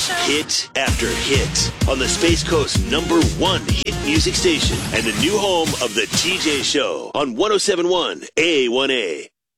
Hit after hit on the Space Coast #1 hit music station and the new home of the TJ Show on 107.1 A1A.